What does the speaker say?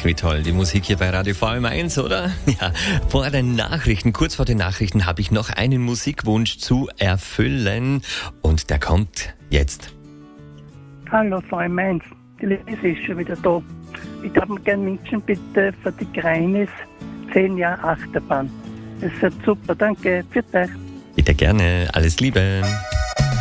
wie toll, die Musik hier bei Radio VM1, oder? Ja, kurz vor den Nachrichten habe ich noch einen Musikwunsch zu erfüllen und der kommt jetzt. Hallo VM1, die Lise ist schon wieder da. Ich darf mir gerne wünschen, bitte für die Greines 10 Jahre Achterbahn. Das ist super, danke, für dich. Bitte gerne, alles Liebe.